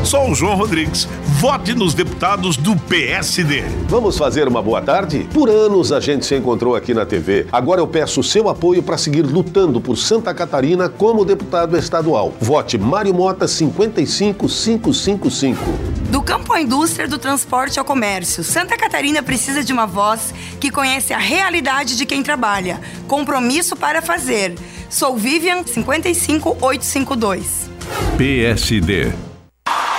Sou o João Rodrigues. Vote nos deputados do PSD. Vamos fazer uma boa tarde? Por anos a gente se encontrou aqui na TV. Agora eu peço o seu apoio para seguir lutando por Santa Catarina como deputado estadual. Vote Mário Mota 55555. Do campo à indústria, do transporte ao comércio, Santa Catarina precisa de uma voz que conhece a realidade de quem trabalha. Compromisso para fazer. Sou Vivian 55852. PSD.